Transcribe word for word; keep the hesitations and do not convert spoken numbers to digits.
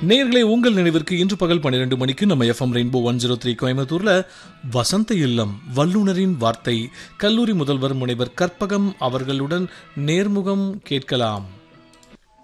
நேயர்களே, உங்கள் நினைவிற்கு இன்று பகல் பன்னிரண்டு மணிக்கு நம்ம FM rainbow one zero three கோயம்புத்தூர்ல வசந்த இல்லம் வல்லுனரின் வார்த்தை கல்லூரி முதல்வர் முனைவர் கற்பகம் அவர்களுடன் நேர்முகம் கேட்கலாம்.